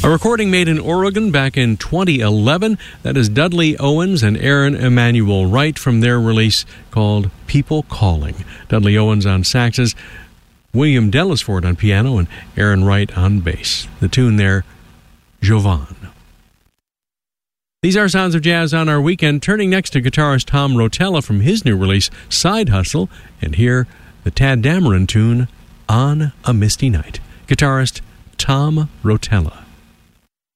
A recording made in Oregon back in 2011. That is Dudley Owens and Aaron Emanuel Wright from their release called People Calling. Dudley Owens on saxes, William Dellisford on piano, and Aaron Wright on bass. The tune there, Jovan. These are Sounds of Jazz on our weekend, turning next to guitarist Tom Rotella from his new release, Side Hustle, and here, the Tad Dameron tune, On a Misty Night. Guitarist Tom Rotella.